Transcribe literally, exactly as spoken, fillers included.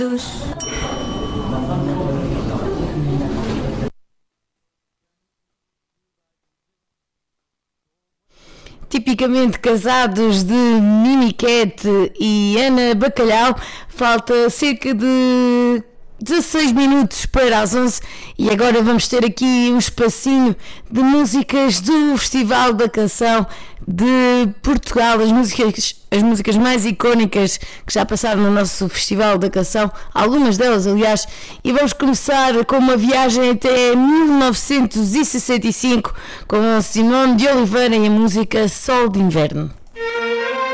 Tipicamente casados de Mimi Cat e Ana Bacalhau, falta cerca de dezasseis minutos para as onze e agora vamos ter aqui um espacinho de músicas do Festival da Canção de Portugal, as músicas, as músicas mais icónicas que já passaram no nosso Festival da Canção, algumas delas aliás, e vamos começar com uma viagem até mil novecentos e sessenta e cinco com Simone de Oliveira e a música Sol de Inverno.